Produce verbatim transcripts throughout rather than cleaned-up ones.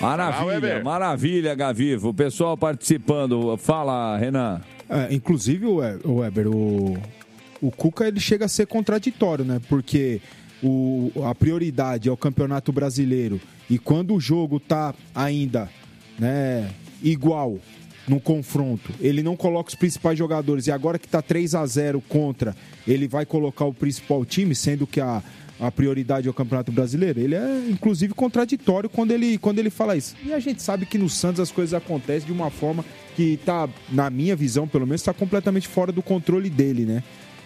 Maravilha, ah, maravilha, Gavivo. O pessoal participando. Fala, Renan. É, inclusive, o Weber, o, o Cuca ele chega a ser contraditório, né? Porque o, a prioridade é o Campeonato Brasileiro e quando o jogo tá ainda, né, igual no confronto, ele não coloca os principais jogadores e agora que tá três a zero contra, ele vai colocar o principal time, sendo que a, a prioridade é o Campeonato Brasileiro. Ele é, inclusive, contraditório quando ele, quando ele fala isso. E a gente sabe que no Santos as coisas acontecem de uma forma que tá, na minha visão, pelo menos, está completamente fora do controle dele, né?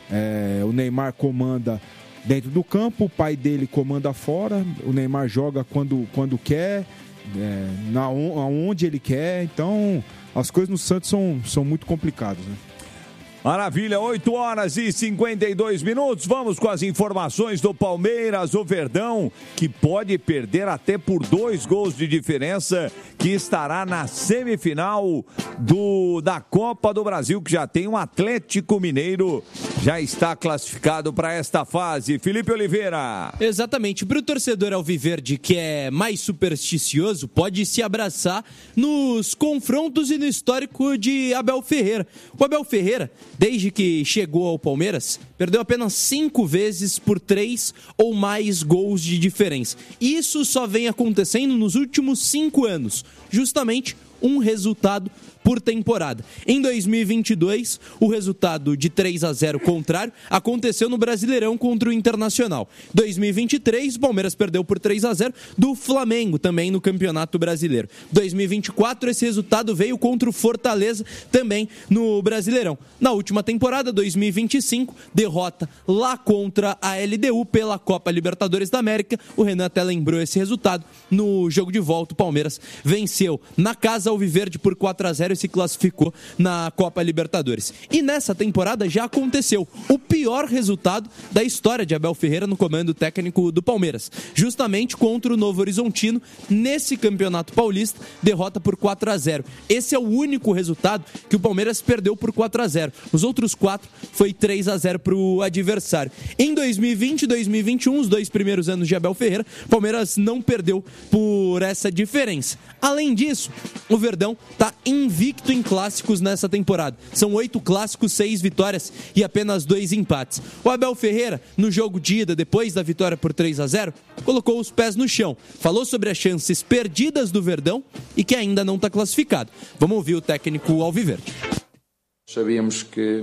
É, o Neymar comanda dentro do campo, o pai dele comanda fora, o Neymar joga quando, quando quer, é, na, aonde ele quer, então as coisas no Santos são, são muito complicadas, né? Maravilha, oito horas e cinquenta e dois minutos. Vamos com as informações do Palmeiras, o Verdão, que pode perder até por dois gols de diferença, que estará na semifinal do, da Copa do Brasil, que já tem um Atlético Mineiro, já está classificado para esta fase. Felipe Oliveira. Exatamente, para o torcedor alviverde que é mais supersticioso, pode se abraçar nos confrontos e no histórico de Abel Ferreira. O Abel Ferreira, desde que chegou ao Palmeiras, perdeu apenas cinco vezes por três ou mais gols de diferença. Isso só vem acontecendo nos últimos cinco anos, justamente um resultado por temporada. Em dois mil e vinte e dois, o resultado de três a zero contrário aconteceu no Brasileirão contra o Internacional. dois mil e vinte e três, o Palmeiras perdeu por três a zero do Flamengo, também no Campeonato Brasileiro. dois mil e vinte e quatro, esse resultado veio contra o Fortaleza, também no Brasileirão. Na última temporada, dois mil e vinte e cinco, derrota lá contra a L D U pela Copa Libertadores da América. O Renan até lembrou esse resultado. No jogo de volta, o Palmeiras venceu na casa alviverde por quatro a zero e se classificou na Copa Libertadores. E nessa temporada já aconteceu o pior resultado da história de Abel Ferreira no comando técnico do Palmeiras, justamente contra o Novo Horizontino nesse Campeonato Paulista, derrota por quatro a zero. Esse é o único resultado que o Palmeiras perdeu por quatro a zero. Os outros quatro foi três a zero para o adversário. Em dois mil e vinte e dois mil e vinte e um, os dois primeiros anos de Abel Ferreira, o Palmeiras não perdeu por essa diferença. Além disso, o Verdão está invicto em clássicos nessa temporada. São oito clássicos, seis vitórias e apenas dois empates. O Abel Ferreira, no jogo de ida, depois da vitória por três a zero, colocou os pés no chão. Falou sobre as chances perdidas do Verdão e que ainda não está classificado. Vamos ouvir o técnico alviverde. Sabíamos que,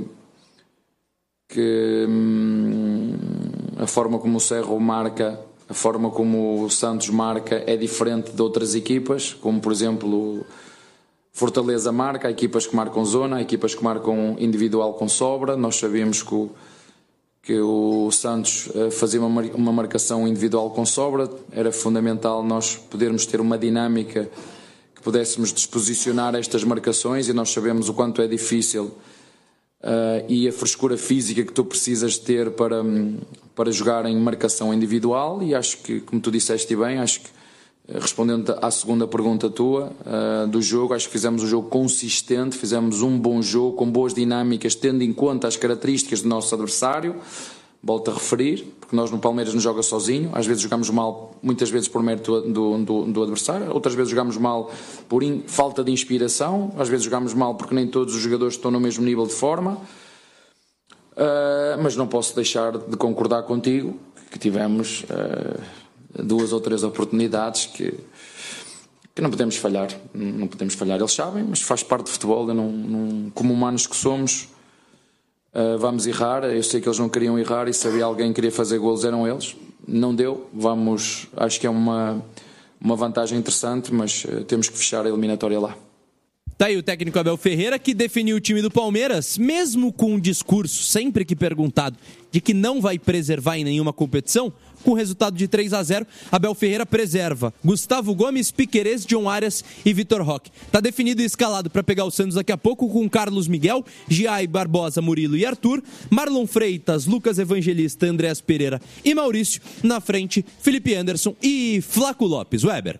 que hum, a forma como o Cerro marca, a forma como o Santos marca é diferente de outras equipas, como por exemplo Fortaleza marca, há equipas que marcam zona, há equipas que marcam individual com sobra. Nós sabíamos que o, que o Santos fazia uma, uma marcação individual com sobra, era fundamental nós podermos ter uma dinâmica que pudéssemos disposicionar estas marcações, e nós sabemos o quanto é difícil uh, e a frescura física que tu precisas ter para, para jogar em marcação individual. E acho que, como tu disseste bem, acho que respondendo à segunda pergunta tua uh, do jogo, acho que fizemos um jogo consistente, fizemos um bom jogo com boas dinâmicas, tendo em conta as características do nosso adversário. Volto a referir, porque nós no Palmeiras não joga sozinho, às vezes jogamos mal, muitas vezes por mérito do, do, do adversário, outras vezes jogamos mal por in, falta de inspiração, às vezes jogamos mal porque nem todos os jogadores estão no mesmo nível de forma, uh, mas não posso deixar de concordar contigo que tivemos uh, duas ou três oportunidades que, que não podemos falhar, não podemos falhar, eles sabem, mas faz parte do futebol. Eu não, não, como humanos que somos, uh, vamos errar. Eu sei que eles não queriam errar, e se havia alguém que queria fazer golos eram eles, não deu. Vamos, acho que é uma, uma vantagem interessante, mas uh, temos que fechar a eliminatória lá. Tá aí o técnico Abel Ferreira, que definiu o time do Palmeiras, mesmo com um discurso, sempre que perguntado, de que não vai preservar em nenhuma competição. Com o resultado de três a zero, Abel Ferreira preserva Gustavo Gomes, Piquerez, John Arias e Vitor Roque. Tá definido e escalado para pegar o Santos daqui a pouco com Carlos Miguel, Giai, Barbosa, Murilo e Arthur, Marlon Freitas, Lucas Evangelista, Andréas Pereira e Maurício. Na frente, Felipe Anderson e Flaco Lopes. Weber.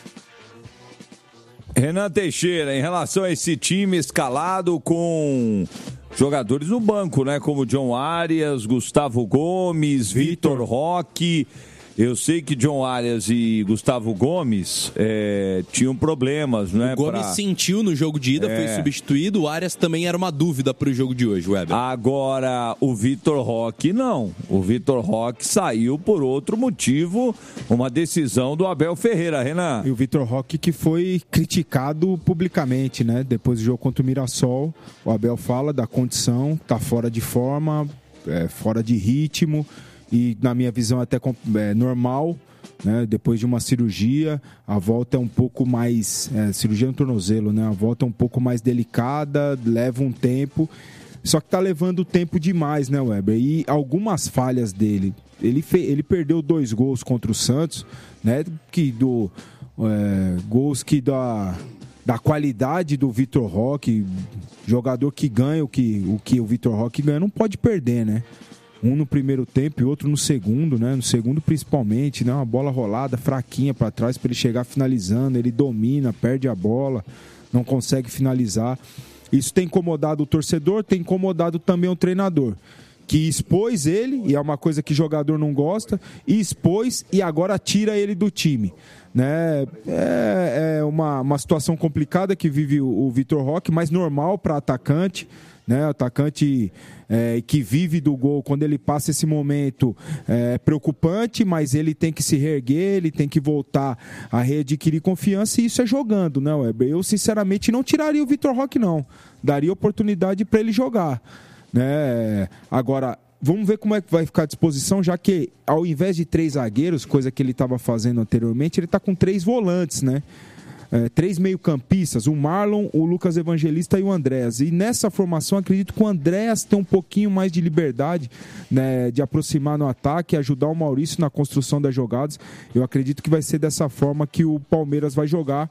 Renan Teixeira, em relação a esse time escalado com jogadores no banco, né? Como John Arias, Gustavo Gomes, Vitor Roque. Eu sei que John Arias e Gustavo Gomes é, tinham problemas, né? O Gomes pra... sentiu no jogo de ida, é. foi substituído. O Arias também era uma dúvida para o jogo de hoje, Weber. Agora, o Vitor Roque não. O Vitor Roque saiu por outro motivo, uma decisão do Abel Ferreira, Renan. E o Vitor Roque que foi criticado publicamente, né? Depois do jogo contra o Mirassol, o Abel fala da condição, tá fora de forma, é, fora de ritmo. E, na minha visão, até é, normal, né? Depois de uma cirurgia, a volta é um pouco mais... É, cirurgia no tornozelo, né? A volta é um pouco mais delicada, leva um tempo. Só que tá levando tempo demais, né, Weber? E algumas falhas dele. Ele, fe, ele perdeu dois gols contra o Santos, né? Que do, é, gols que da, da qualidade do Vitor Roque, jogador que ganha o que o, que o Vitor Roque ganha, não pode perder, né? Um no primeiro tempo e outro no segundo, né? No segundo principalmente, né? Uma bola rolada, fraquinha para trás para ele chegar finalizando. Ele domina, perde a bola, não consegue finalizar. Isso tem incomodado o torcedor, tem incomodado também o treinador, que expôs ele, e é uma coisa que jogador não gosta, e expôs e agora tira ele do time. Né? É, é uma, uma situação complicada que vive o, o Vitor Roque, mas normal para atacante. Né, o atacante é, que vive do gol, quando ele passa esse momento é preocupante, mas ele tem que se reerguer, ele tem que voltar a readquirir confiança, e isso é jogando, né, Weber? Eu sinceramente não tiraria o Vitor Roque, não, daria oportunidade para ele jogar, né? Agora, vamos ver como é que vai ficar a disposição, já que ao invés de três zagueiros, coisa que ele estava fazendo anteriormente, ele está com três volantes, né? É, três meio-campistas, o Marlon, o Lucas Evangelista e o Andréas. E nessa formação, acredito que o Andréas tem um pouquinho mais de liberdade, né, de aproximar no ataque, ajudar o Maurício na construção das jogadas. Eu acredito que vai ser dessa forma que o Palmeiras vai jogar,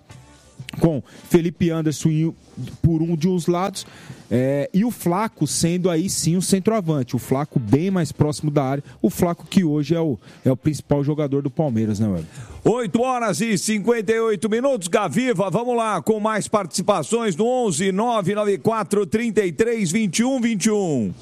com Felipe Anderson por um de uns lados, é, e o Flaco sendo aí sim o centroavante, o Flaco bem mais próximo da área, o Flaco que hoje é o, é o principal jogador do Palmeiras, né, Web? oito horas e cinquenta e oito minutos, Gaviva, vamos lá, com mais participações no onze nove nove quatro, trinta e três, vinte e um, vinte e um.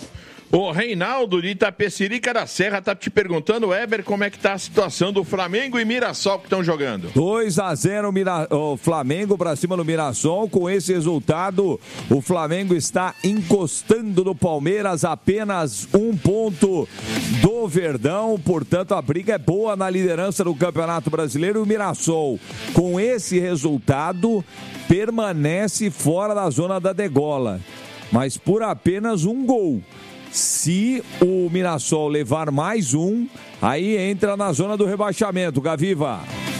O Reinaldo de Itapecerica da Serra tá te perguntando, Weber, como é que tá a situação do Flamengo e Mirassol que estão jogando? dois a zero Mira... o Flamengo para cima do Mirassol. Com esse resultado, o Flamengo está encostando no Palmeiras, apenas um ponto do Verdão. Portanto, a briga é boa na liderança do Campeonato Brasileiro. E o Mirassol, com esse resultado, permanece fora da zona da degola, mas por apenas um gol. Se o Mirassol levar mais um, aí entra na zona do rebaixamento, Gaviva.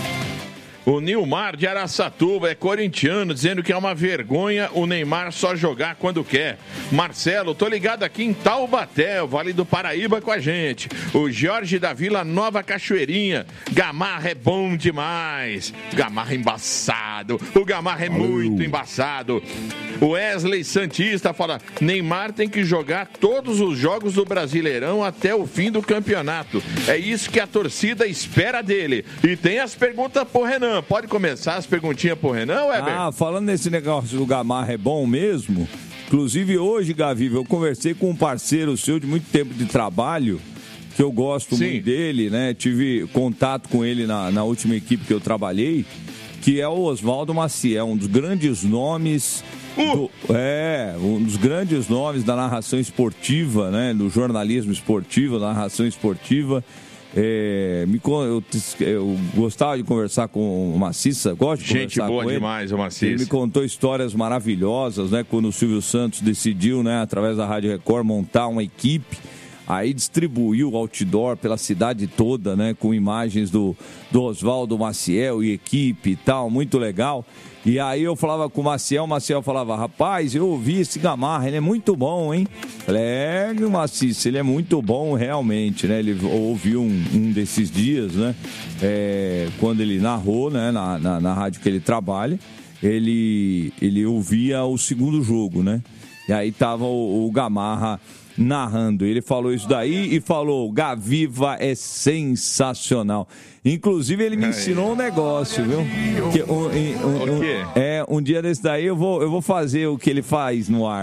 O Nilmar de Araçatuba é corintiano, dizendo que é uma vergonha o Neymar só jogar quando quer. Marcelo, tô ligado aqui em Taubaté, o Vale do Paraíba, com a gente. O Jorge da Vila Nova Cachoeirinha. Gamarra é bom demais. Gamarra embaçado. O Gamarra é muito embaçado. O Wesley Santista fala, Neymar tem que jogar todos os jogos do Brasileirão até o fim do campeonato. É isso que a torcida espera dele. E tem as perguntas pro Renan. Pode começar as perguntinhas pro Renan, Weber? Ah, falando nesse negócio do Gamarra é bom mesmo. Inclusive hoje, Gaviva, eu conversei com um parceiro seu de muito tempo de trabalho, que eu gosto Sim. muito dele, né? Tive contato com ele na, na última equipe que eu trabalhei, que é o Oswaldo Maciel, um dos grandes nomes... Uh. Do, é, um dos grandes nomes da narração esportiva, né? Do jornalismo esportivo, da narração esportiva. É, me, eu, eu gostava de conversar com o Maciça, gosto de Gente conversar boa com ele. demais, o Maciça. Ele me contou histórias maravilhosas, né? Quando o Silvio Santos decidiu, né, através da Rádio Record, montar uma equipe. Aí distribuiu outdoor pela cidade toda, né? Com imagens do, do Oswaldo Maciel e equipe e tal, muito legal. E aí eu falava com o Maciel, o Maciel falava, rapaz, eu ouvi esse Gamarra, ele é muito bom, hein? Falei, é, Maciça, ele é muito bom realmente, né? Ele ouviu um, um desses dias, né? É, quando ele narrou, né? Na, na, na rádio que ele trabalha, ele, ele ouvia o segundo jogo, né? E aí tava o, o Gamarra narrando. Ele falou isso daí e falou, Gaviva é sensacional. Inclusive, ele me ensinou um negócio, viu? Que, um, um, um, o quê? É, um dia desse daí eu vou, eu vou fazer o que ele faz no ar.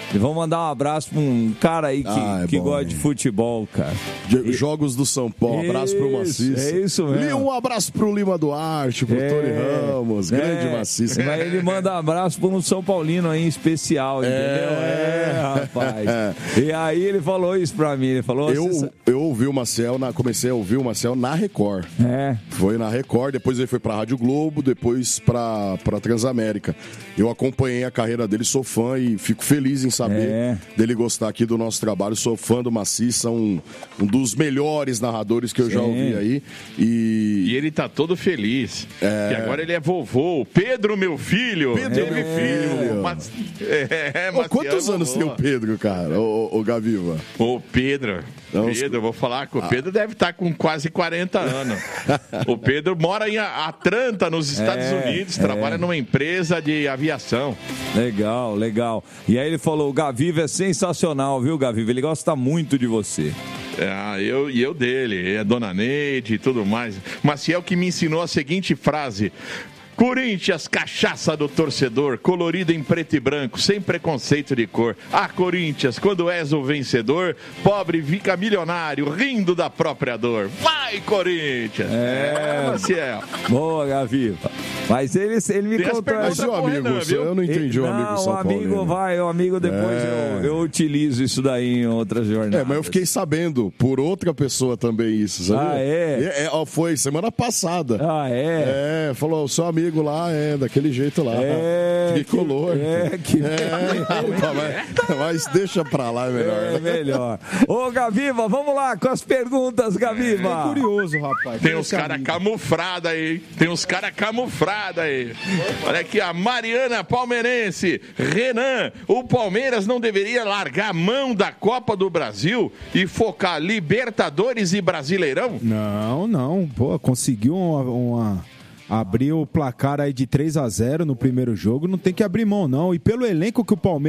E vamos mandar um abraço pra um cara aí que, ah, é que bom, gosta hein? de futebol, cara. De, jogos do São Paulo, um abraço pro Maciça. É isso mesmo. Um abraço pro Lima Duarte, pro É, Tony Ramos, grande é, Maciça. Mas ele manda um abraço para um São Paulino aí em especial, entendeu? É, é rapaz. E aí ele falou isso pra mim, ele falou... Eu, eu ouvi o Marcel, na, comecei a ouvir o Marcel na Record. É. Foi na Record, depois ele foi pra Rádio Globo, depois pra, pra Transamérica. Eu acompanhei a carreira dele, sou fã e fico feliz em saber É. dele gostar aqui do nosso trabalho. Sou fã do Maciça, um, um dos melhores narradores que eu Sim. já ouvi aí. E, E ele tá todo feliz. É. E agora ele é vovô. Pedro, meu filho. Pedro, teve meu filho. filho. Mas, é, Ô, Maciel quantos é anos vovô. tem o Pedro, cara? O, o, o Gaviva? O Pedro. Não, Pedro, eu vou falar que o Pedro deve estar com quase quarenta anos. O Pedro mora em Atlanta, nos Estados É, Unidos, é. trabalha numa empresa de aviação. Legal, legal. E aí ele falou, o Gaviva é sensacional, viu, Gaviva? Ele gosta muito de você. É, eu e eu dele, é Dona Neide e tudo mais. Maciel que me ensinou a seguinte frase: Corinthians, cachaça do torcedor, colorida em preto e branco, sem preconceito de cor. Ah, Corinthians, quando és o vencedor, pobre fica milionário, rindo da própria dor. Vai, Corinthians! É, Maciel. Boa, Gaviva. Mas ele, ele me Tem as contou... perguntas Mas o amigo, Renan, viu? eu não entendi o amigo Não, São o amigo Paulino. vai, o amigo depois É. eu, eu utilizo isso daí em outras jornadas. É, mas eu fiquei sabendo por outra pessoa também isso, sabia? Ah, é? é, ó, foi semana passada. Ah, é? É, falou, o seu amigo lá é daquele jeito lá. É, Tricolor. que- é, que- É, mas, mas deixa pra lá, é melhor. É né? melhor. Ô, Gaviva, vamos lá com as perguntas, Gaviva. É curioso, rapaz. Tem Esse uns caras amigo. camuflados aí, tem uns caras camuflados aí. Olha aqui, a Mariana Palmeirense. Renan, o Palmeiras não deveria largar a mão da Copa do Brasil e focar Libertadores e Brasileirão? Não, não. Pô, conseguiu uma, uma- abrir o placar aí de três a zero no primeiro jogo. Não tem que abrir mão, não. E pelo elenco que o Palmeiras